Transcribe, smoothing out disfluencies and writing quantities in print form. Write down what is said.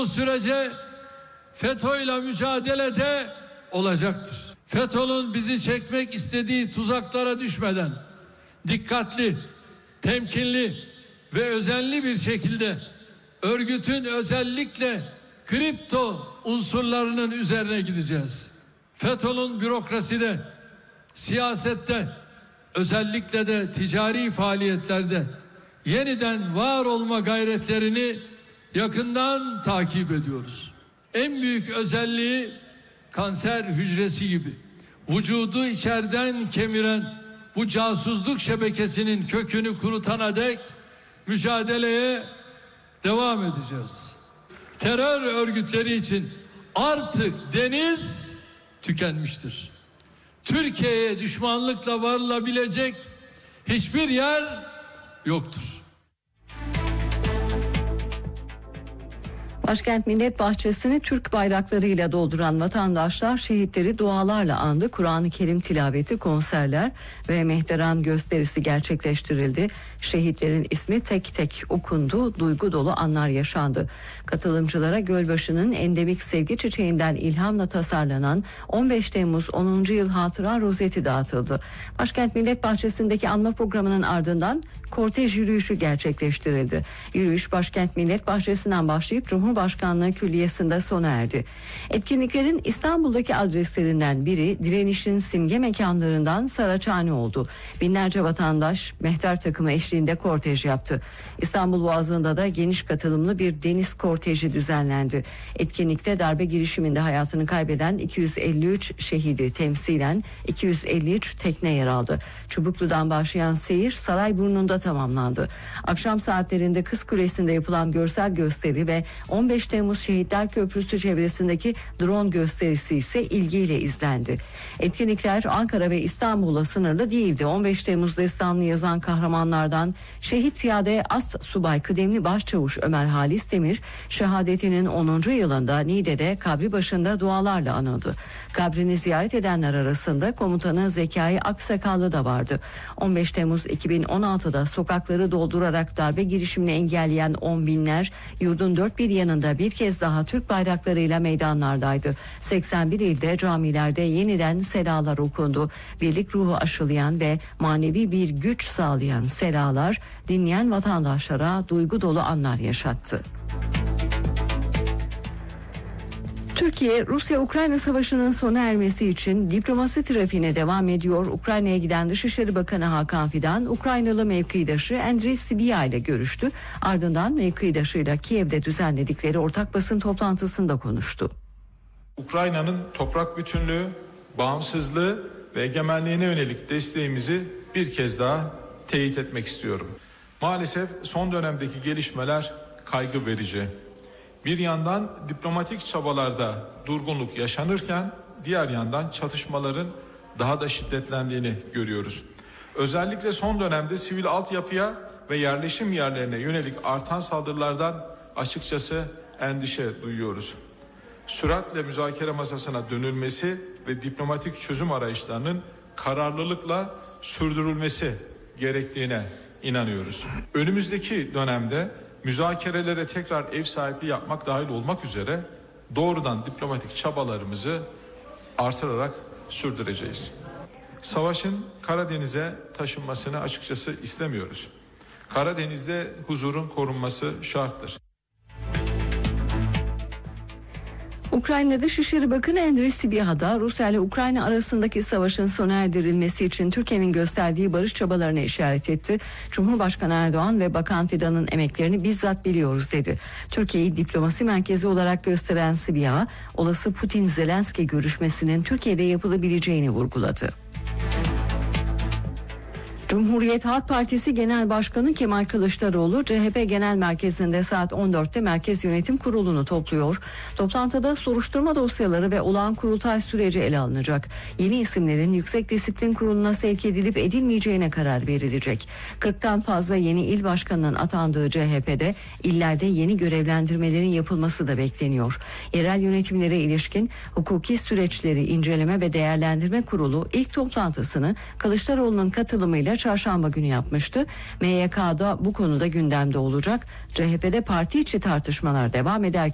olduğumuz sürece FETÖ'yle mücadelede olacaktır. FETÖ'nün bizi çekmek istediği tuzaklara düşmeden dikkatli, temkinli ve özenli bir şekilde örgütün özellikle kripto unsurlarının üzerine gideceğiz. FETÖ'nün bürokraside, siyasette, özellikle de ticari faaliyetlerde yeniden var olma gayretlerini yakından takip ediyoruz. En büyük özelliği kanser hücresi gibi vücudu içeriden kemiren bu casusluk şebekesinin kökünü kurutana dek mücadeleye devam edeceğiz. Terör örgütleri için artık deniz tükenmiştir. Türkiye'ye düşmanlıkla varılabilecek hiçbir yer yoktur. Başkent Millet Bahçesi'ni Türk bayraklarıyla dolduran vatandaşlar şehitleri dualarla andı. Kur'an-ı Kerim tilaveti, konserler ve mehteran gösterisi gerçekleştirildi. Şehitlerin ismi tek tek okundu, duygu dolu anlar yaşandı. Katılımcılara Gölbaşı'nın endemik sevgi çiçeğinden ilhamla tasarlanan 15 Temmuz 10. Yıl Hatıra rozeti dağıtıldı. Başkent Millet Bahçesi'ndeki anma programının ardından kortej yürüyüşü gerçekleştirildi. Yürüyüş Başkent Millet Bahçesi'nden başlayıp Cumhurbaşkanlığı Külliyesi'nde sona erdi. Etkinliklerin İstanbul'daki adreslerinden biri direnişin simge mekanlarından Saraçhane oldu. Binlerce vatandaş mehter takımı eşliğinde kortej yaptı. İstanbul Boğazı'nda da geniş katılımlı bir deniz korteji düzenlendi. Etkinlikte darbe girişiminde hayatını kaybeden 253 şehidi temsilen 253 tekne yer aldı. Çubuklu'dan başlayan seyir Sarayburnu'nda tamamlandı. Akşam saatlerinde Kız Kulesi'nde yapılan görsel gösteri ve 15 Temmuz Şehitler Köprüsü çevresindeki drone gösterisi ise ilgiyle izlendi. Etkinlikler Ankara ve İstanbul'la sınırlı değildi. 15 Temmuz destanını yazan kahramanlardan Şehit Piyade Assubay Kıdemli Başçavuş Ömer Halis Demir, şehadetinin 10. yılında Niğde'de kabri başında dualarla anıldı. Kabrini ziyaret edenler arasında komutanı Zekai Aksakallı da vardı. 15 Temmuz 2016'da sokakları doldurarak darbe girişimini engelleyen on binler yurdun dört bir yanında bir kez daha Türk bayraklarıyla meydanlardaydı. 81 ilde camilerde yeniden selalar okundu. Birlik ruhu aşılayan ve manevi bir güç sağlayan selalar dinleyen vatandaşlara duygu dolu anlar yaşattı. Türkiye, Rusya-Ukrayna savaşının sona ermesi için diplomasi trafiğine devam ediyor. Ukrayna'ya giden Dışişleri Bakanı Hakan Fidan, Ukraynalı mevkidaşı Andriy Sybiha ile görüştü. Ardından mevkidaşıyla Kiev'de düzenledikleri ortak basın toplantısında konuştu. Ukrayna'nın toprak bütünlüğü, bağımsızlığı ve egemenliğine yönelik desteğimizi bir kez daha teyit etmek istiyorum. Maalesef son dönemdeki gelişmeler kaygı verici. Bir yandan diplomatik çabalarda durgunluk yaşanırken diğer yandan çatışmaların daha da şiddetlendiğini görüyoruz. Özellikle son dönemde sivil altyapıya ve yerleşim yerlerine yönelik artan saldırılardan açıkçası endişe duyuyoruz. Süratle müzakere masasına dönülmesi ve diplomatik çözüm arayışlarının kararlılıkla sürdürülmesi gerektiğine inanıyoruz. Önümüzdeki dönemde müzakerelere tekrar ev sahipliği yapmak dahil olmak üzere doğrudan diplomatik çabalarımızı artırarak sürdüreceğiz. Savaşın Karadeniz'e taşınmasını açıkçası istemiyoruz. Karadeniz'de huzurun korunması şarttır. Ukrayna Dışişleri Bakanı Andriy Sybiha da Rusya ile Ukrayna arasındaki savaşın sona erdirilmesi için Türkiye'nin gösterdiği barış çabalarına işaret etti. Cumhurbaşkanı Erdoğan ve Bakan Fidan'ın emeklerini bizzat biliyoruz dedi. Türkiye'yi diplomasi merkezi olarak gösteren Sybiha, olası Putin-Zelenski görüşmesinin Türkiye'de yapılabileceğini vurguladı. Cumhuriyet Halk Partisi Genel Başkanı Kemal Kılıçdaroğlu CHP Genel Merkezi'nde saat 14'te Merkez Yönetim Kurulu'nu topluyor. Toplantıda soruşturma dosyaları ve olağan kurultay süreci ele alınacak. Yeni isimlerin Yüksek Disiplin Kurulu'na sevk edilip edilmeyeceğine karar verilecek. 40'tan fazla yeni il başkanının atandığı CHP'de illerde yeni görevlendirmelerin yapılması da bekleniyor. Yerel yönetimlere ilişkin hukuki süreçleri inceleme ve değerlendirme kurulu ilk toplantısını Kılıçdaroğlu'nun katılımıyla çarşamba günü yapmıştı. MYK'da bu konuda gündemde olacak. CHP'de parti içi tartışmalar devam ederken